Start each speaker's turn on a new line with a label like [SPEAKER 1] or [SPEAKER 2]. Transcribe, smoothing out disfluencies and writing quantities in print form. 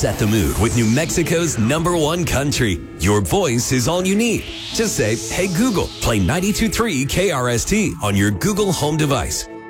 [SPEAKER 1] set the mood with New Mexico's #1 country. Your voice is all you need. Just say, hey Google, play 92.3 KRST on your Google Home device.